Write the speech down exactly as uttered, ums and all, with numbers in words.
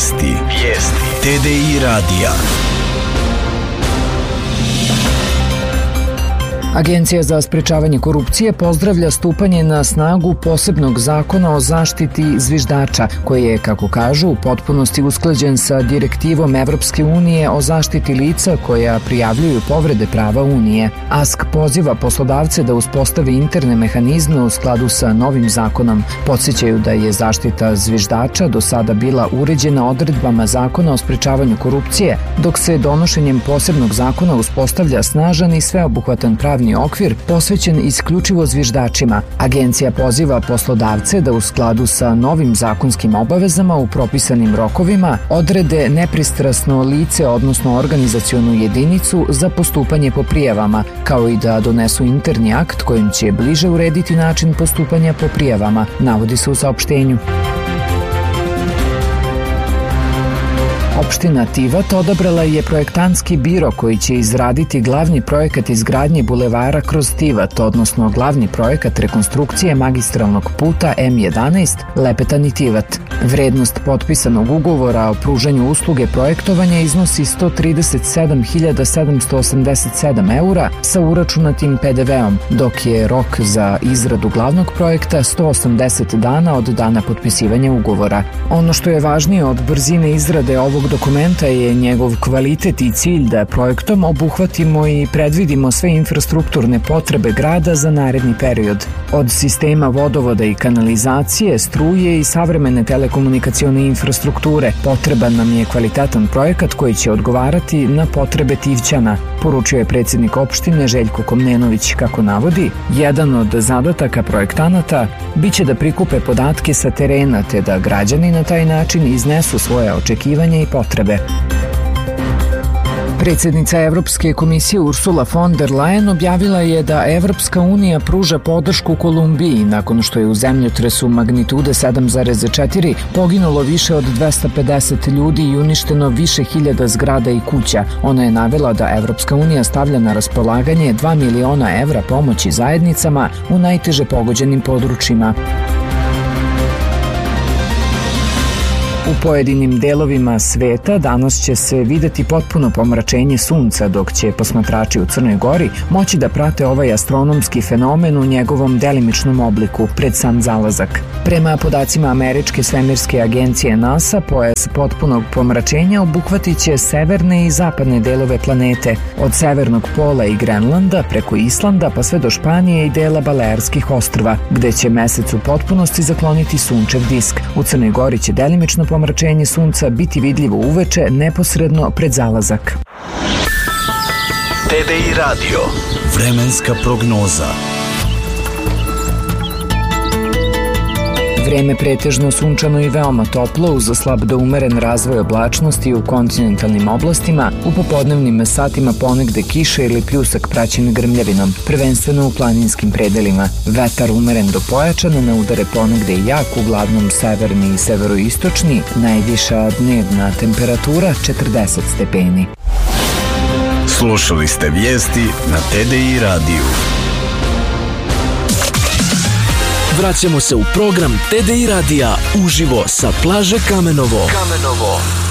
Vijesti. Vijesti. T D I radija. Agencija za sprečavanje korupcije pozdravlja stupanje na snagu posebnog zakona o zaštiti zviždača, koji je, kako kažu, u potpunosti usklađen sa direktivom Evropske unije o zaštiti lica koja prijavljuju povrede prava Unije. A S K poziva poslodavce da uspostave interne mehanizme u skladu sa novim zakonom. Podsjećaju da je zaštita zviždača do sada bila uređena odredbama zakona o sprečavanju korupcije, dok se donošenjem posebnog zakona uspostavlja snažan i sveobuhvatan pravni okvir posvećen isključivo zviždačima. Agencija poziva poslodavce da u skladu sa novim zakonskim obavezama u propisanim rokovima odrede nepristrasno lice, odnosno organizacionu jedinicu za postupanje po prijavama, kao i da donesu interni akt kojim će bliže urediti način postupanja po prijavama, navodi se u saopštenju. Opština Tivat odabrala je projektantski biro koji će izraditi glavni projekat izgradnje bulevara kroz Tivat, odnosno glavni projekat rekonstrukcije magistralnog puta M jedanaest Lepetani Tivat. Vrednost potpisanog ugovora o pružanju usluge projektovanja iznosi sto trideset sedam hiljada sedamsto osamdeset sedam eura sa uračunatim P D V-om, dok je rok za izradu glavnog projekta sto osamdeset dana od dana potpisivanja ugovora. Ono što je važnije od brzine izrade ovog dokumenta je njegov kvalitet i cilj da projektom obuhvatimo i predvidimo sve infrastrukturne potrebe grada za naredni period. Od sistema vodovoda i kanalizacije, struje i savremene telekomunikacione infrastrukture potreban nam je kvalitetan projekat koji će odgovarati na potrebe Tivćana, poručio je predsjednik opštine Željko Komnenović. Kako navodi, jedan od zadataka projektanata biće da prikupe podatke sa terena te da građani na taj način iznesu svoje očekivanja i potrebe. Predsjednica Evropske komisije Ursula von der Leyen objavila je da Evropska unija pruža podršku Kolumbiji nakon što je u zemljotresu magnitude sedam zarez četiri poginulo više od dvesta pedeset ljudi i uništeno više hiljada zgrada i kuća. Ona je navela da Evropska unija stavlja na raspolaganje dva miliona evra pomoći zajednicama u najteže pogođenim područjima. U pojedinim delovima sveta danas će se videti potpuno pomračenje sunca, dok će posmatrači u Crnoj Gori moći da prate ovaj astronomski fenomen u njegovom delimičnom obliku pred sam zalazak. Prema podacima američke svemirske agencije NASA, pojas potpunog pomračenja obuhvatit će severne i zapadne delove planete, od severnog pola i Grenlanda preko Islanda pa sve do Španije i dela Balearskih ostrva, gde će mesec u potpunosti zakloniti sunčev disk. U Crnoj Gori će delimično pomračenje sunca biti vidljivo uveče neposredno pred zalazak. T D I radio. Vremenska prognoza. Vreme pretežno sunčano i veoma toplo uz slab do umeren razvoj oblačnosti u kontinentalnim oblastima, u popodnevnim satima ponegde kiše ili pljusak praćen grmljavinom, prvenstveno u planinskim predelima. Vetar umeren do pojačan, na udare ponegde jak, uglavnom severni i severoistočni, najviša dnevna temperatura četrdeset stepeni. Slušali ste vijesti na T D I radiju. Vraćamo se u program T D I radija uživo sa plaže Kamenovo. Kamenovo.